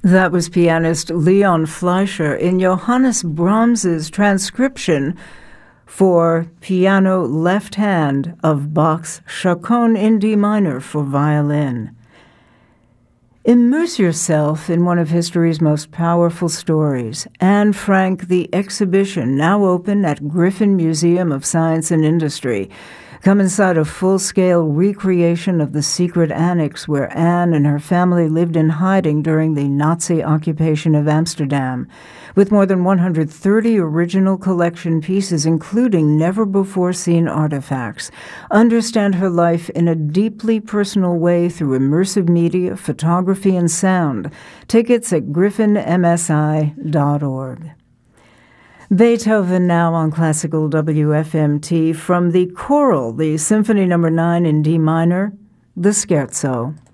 That was pianist Leon Fleischer in Johannes Brahms's transcription for piano left hand of Bach's Chaconne in D minor for violin. Immerse yourself in one of history's most powerful stories. Anne Frank, the exhibition, now open at Griffin Museum of Science and Industry. Come inside a full-scale recreation of the secret annex where Anne and her family lived in hiding during the Nazi occupation of Amsterdam. With more than 130 original collection pieces, including never-before-seen artifacts. Understand her life in a deeply personal way through immersive media, photography, and sound. Tickets at griffinmsi.org. Beethoven now on Classical WFMT from the Choral, the Symphony No. 9 in D minor, the Scherzo.